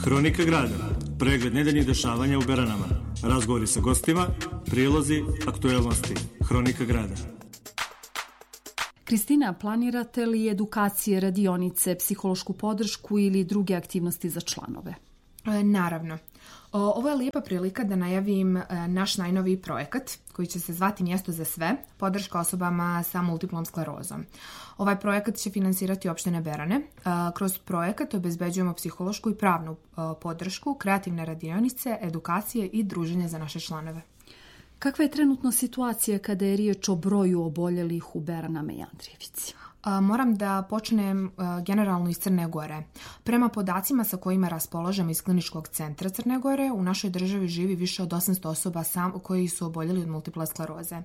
Hronika grada, pregled nedeljnih dešavanja u Beranama, razgovori sa gostima, prilozi, aktuelnosti. Hronika grada. Kristina, planirate li edukacije, radionice, psihološku podršku ili druge aktivnosti za članove? Naravno. Ovo je lijepa prilika da najavim naš najnoviji projekat koji će se zvati Mjesto za sve, podrška osobama sa multiplom sklerozom. Ovaj projekat će finansirati opštine Berane. Kroz projekat obezbeđujemo psihološku i pravnu podršku, kreativne radionice, edukacije i druženje za naše članove. Kakva je trenutno situacija kada je riječ o broju oboljelih u Beranama i Andrijevici? Moram da počnem generalno iz Crne Gore. Prema podacima sa kojima raspolažemo iz Kliničkog centra Crne Gore, u našoj državi živi više od 800 osoba koji su oboljeli od multiple skleroze.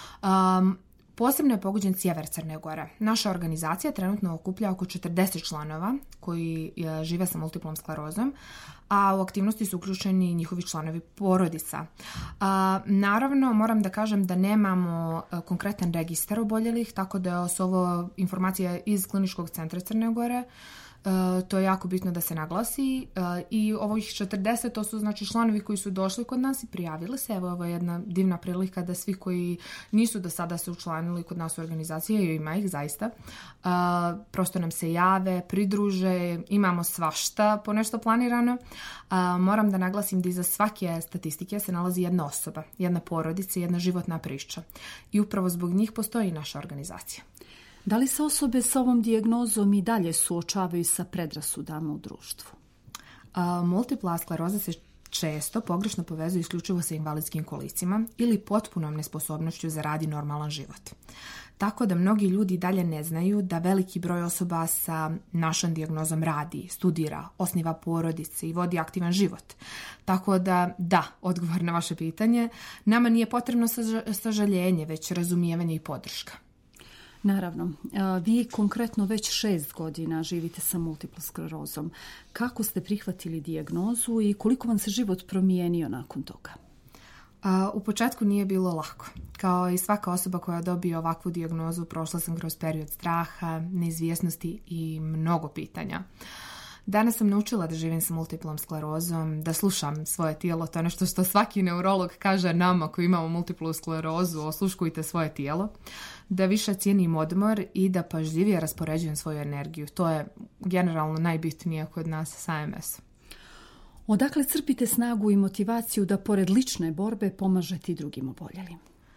Posebno je pogođen sjever Crne Gore. Naša organizacija trenutno okuplja oko 40 članova koji žive sa multiplom sklerozom, a u aktivnosti su uključeni njihovi članovi porodica. Naravno, moram da kažem da nemamo konkretan registar oboljelih, tako da su ovo informacije iz Kliničkog centra Crne Gore. To je jako bitno da se naglasi i ovih 40 to su znači članovi koji su došli kod nas i prijavili se. Evo, ovo je jedna divna prilika da svi koji nisu do sada se učlanili kod nas u organizacije, ima ih zaista, prosto nam se jave, pridruže, imamo svašta po nešto planirano. Moram da naglasim da iza svake statistike se nalazi jedna osoba, jedna porodica, jedna životna priča i upravo zbog njih postoji naša organizacija. Da li se osobe sa ovom dijagnozom i dalje suočavaju sa predrasudama u društvu? Multipla skleroza se često pogrešno povezuje isključivo sa invalidskim kolicima ili potpunom nesposobnošću za rad i normalan život. Tako da mnogi ljudi dalje ne znaju da veliki broj osoba sa našom dijagnozom radi, studira, osniva porodice i vodi aktivan život. Tako da, odgovor na vaše pitanje, nama nije potrebno sažaljenje, već razumijevanje i podrška. Naravno, vi konkretno već 6 godina živite sa multiplom sklerozom. Kako ste prihvatili dijagnozu i koliko vam se život promijenio nakon toga? U početku nije bilo lako. Kao i svaka osoba koja dobije ovakvu dijagnozu, prošla sam kroz period straha, neizvjesnosti i mnogo pitanja. Danas sam naučila da živim sa multiplom sklerozom, da slušam svoje tijelo, to je nešto što svaki neurolog kaže nama koji imamo multiplu sklerozu, osluškujte svoje tijelo, da više cijenim odmor i da pažljivije raspoređujem svoju energiju. To je generalno najbitnije kod nas sa MS-om. Odakle crpite snagu i motivaciju da pored lične borbe pomažete i drugim oboljelim?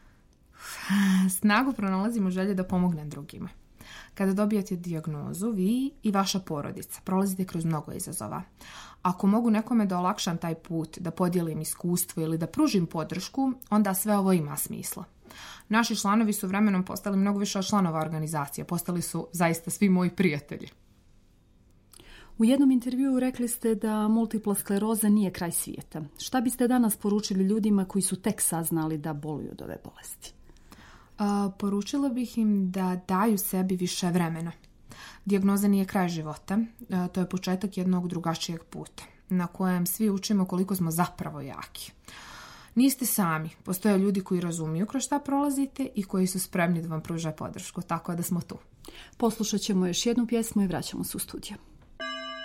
Snagu pronalazim u želji da pomognem drugima. Kada dobijete dijagnozu, vi i vaša porodica prolazite kroz mnogo izazova. Ako mogu nekome da olakšam taj put, da podijelim iskustvo ili da pružim podršku, onda sve ovo ima smisla. Naši članovi su vremenom postali mnogo više od članova organizacije. Postali su zaista svi moji prijatelji. U jednom intervjuu rekli ste da multipla skleroza nije kraj svijeta. Šta biste danas poručili ljudima koji su tek saznali da boluju od ove bolesti? Poručila bih im da daju sebi više vremena. Dijagnoza nije kraj života, to je početak jednog drugačijeg puta, na kojem svi učimo koliko smo zapravo jaki. Niste sami, postoje ljudi koji razumiju kroz šta prolazite i koji su spremni da vam pruže podršku, tako da smo tu. Poslušat ćemo još jednu pjesmu i vraćamo se u studio.